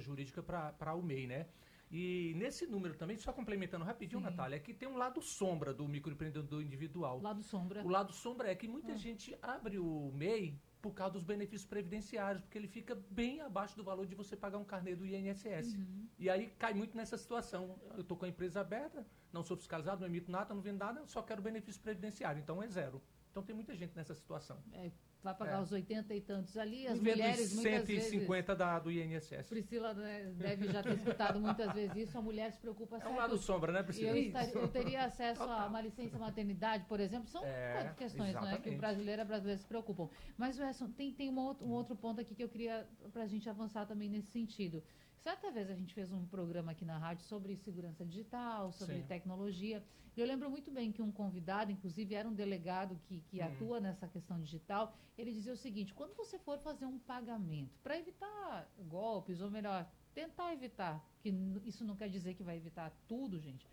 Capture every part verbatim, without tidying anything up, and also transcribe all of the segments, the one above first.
jurídica para o M E I, né? E nesse número também, só complementando rapidinho, Sim. Natália, é que tem um lado sombra do microempreendedor individual. Lado sombra. O lado sombra é que muita ah. gente abre o M E I por causa dos benefícios previdenciários, porque ele fica bem abaixo do valor de você pagar um carnê do I N S S. Uhum. E aí cai muito nessa situação. Eu estou com a empresa aberta, não sou fiscalizado, não emito nada, não vendo nada, só quero benefício previdenciário. Então é zero. Então tem muita gente nessa situação. É, vai pagar é. os oitenta e tantos ali, as em mulheres muitas vezes... cento e cinquenta da, do I N S S. Priscila, né, deve já ter escutado muitas vezes isso, a mulher se preocupa certo. É um lado sombra, né, Priscila? Eu, estaria, eu teria acesso a uma licença maternidade, por exemplo, são é, questões né, que o brasileiro e a brasileira se preocupam. Mas, Wesson, tem, tem um, outro, um outro ponto aqui que eu queria, para a gente avançar também nesse sentido. Certa vez a gente fez um programa aqui na rádio sobre segurança digital, sobre Sim. tecnologia. Eu lembro muito bem que um convidado, inclusive era um delegado que, que hum. atua nessa questão digital, ele dizia o seguinte, quando você for fazer um pagamento, para evitar golpes, ou melhor, tentar evitar, que isso não quer dizer que vai evitar tudo, gente,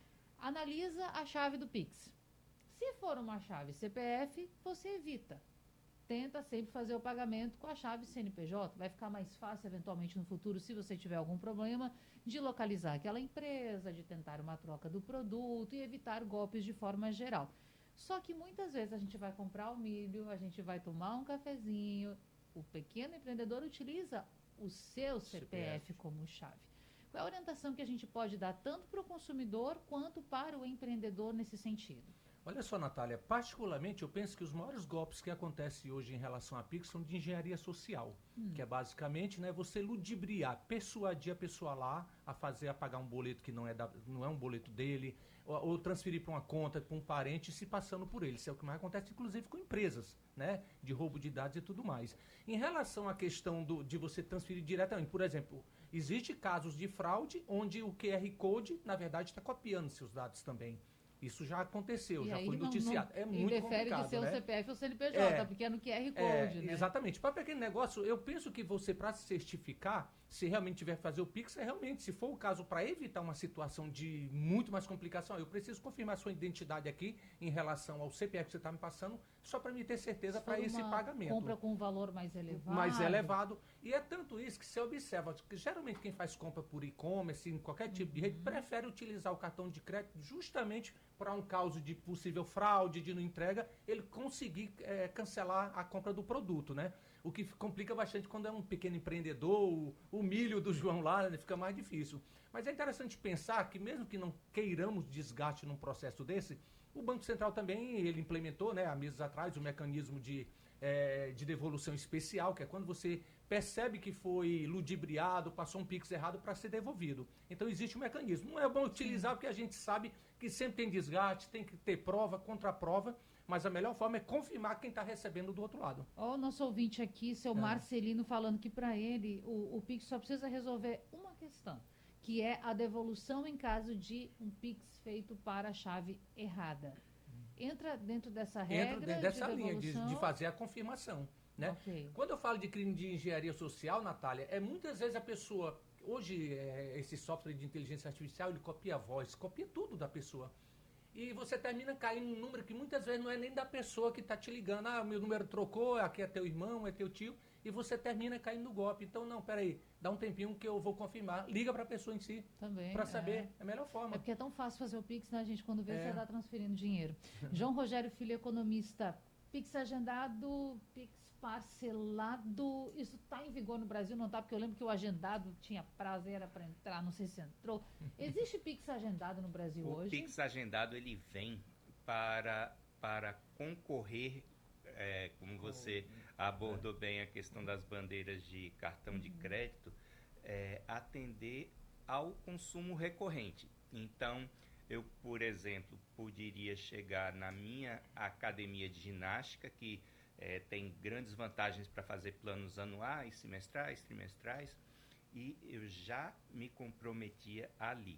analisa a chave do Pix. Se for uma chave C P F, você evita. Tenta sempre fazer o pagamento com a chave C N P J. Vai ficar mais fácil, eventualmente, no futuro, se você tiver algum problema, de localizar aquela empresa, de tentar uma troca do produto e evitar golpes de forma geral. Só que muitas vezes a gente vai comprar o milho, a gente vai tomar um cafezinho, o pequeno empreendedor utiliza o seu C P F, C P F como chave. Qual é a orientação que a gente pode dar tanto para o consumidor quanto para o empreendedor nesse sentido? Olha só, Natália, particularmente eu penso que os maiores golpes que acontecem hoje em relação a Pix são de engenharia social, hum. que é basicamente né, você ludibriar, persuadir a pessoa lá a fazer, a pagar um boleto que não é, da, não é um boleto dele, ou, ou transferir para uma conta, para um parente, se passando por ele. Isso é o que mais acontece, inclusive, com empresas, né, de roubo de dados e tudo mais. Em relação à questão do, de você transferir diretamente, por exemplo, existe casos de fraude onde o Q R Code, na verdade, está copiando seus dados também. Isso já aconteceu, e já aí foi não, noticiado. Não, é muito complicado, de ser né? o C P F ou o C N P J, é, porque é no Q R Code, é, né? Exatamente. Para aquele negócio, eu penso que você, para se certificar, se realmente tiver que fazer o Pix, é realmente, se for o caso, para evitar uma situação de muito mais complicação, eu preciso confirmar sua identidade aqui em relação ao C P F que você está me passando, só para me ter certeza para esse pagamento. Compra com um valor mais elevado. Mais elevado. E é tanto isso que você observa, que geralmente quem faz compra por e-commerce, em qualquer tipo uhum. de rede, prefere utilizar o cartão de crédito justamente para um caso de possível fraude, de não entrega, ele conseguir é, cancelar a compra do produto, né? O que complica bastante quando é um pequeno empreendedor, o, o milho do João lá, né? Fica mais difícil. Mas é interessante pensar que mesmo que não queiramos desgaste num processo desse, o Banco Central também, ele implementou, né, há meses atrás, o mecanismo de, é, de devolução especial, que é quando você percebe que foi ludibriado, passou um Pix errado para ser devolvido. Então existe um mecanismo. Não é bom utilizar Sim. porque a gente sabe que sempre tem desgaste, tem que ter prova, contraprova, mas a melhor forma é confirmar quem está recebendo do outro lado. Ó, o nosso ouvinte aqui, seu é. Marcelino, falando que para ele o, o Pix só precisa resolver uma questão, que é a devolução em caso de um Pix feito para a chave errada. Entra dentro dessa regra Entra dentro dessa de linha de, de fazer a confirmação. Né? Okay. Quando eu falo de crime de engenharia social, Natália, é muitas vezes a pessoa... Hoje, é, esse software de inteligência artificial, ele copia a voz, copia tudo da pessoa. E você termina caindo num número que muitas vezes não é nem da pessoa que está te ligando. Ah, meu número trocou, aqui é teu irmão, é teu tio. E você termina caindo no golpe. Então, não, peraí, dá um tempinho que eu vou confirmar. Liga para a pessoa em si. Também. Para saber. É. é a melhor forma. É porque é tão fácil fazer o Pix, né, gente? Quando vê, É. você está transferindo dinheiro. João Rogério Filho, economista. Pix agendado, Pix parcelado, isso está em vigor no Brasil? Não está? Porque eu lembro que o agendado tinha prazo, era para entrar, não sei se entrou. Existe Pix agendado no Brasil o hoje? O Pix agendado, ele vem para, para concorrer, é, como você abordou bem a questão das bandeiras de cartão de crédito, é, atender ao consumo recorrente. Então, eu, por exemplo, poderia chegar na minha academia de ginástica, que é, tem grandes vantagens para fazer planos anuais, semestrais, trimestrais, e eu já me comprometia ali.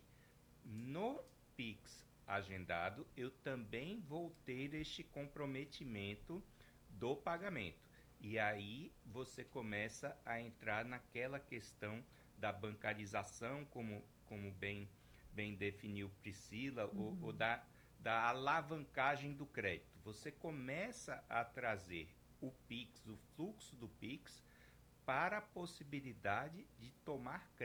No Pix agendado, eu também vou ter este comprometimento do pagamento. E aí você começa a entrar naquela questão da bancarização, como, como bem... bem definiu Priscila, uhum. ou, ou da, da alavancagem do crédito. Você começa a trazer o Pix, o fluxo do Pix, para a possibilidade de tomar crédito.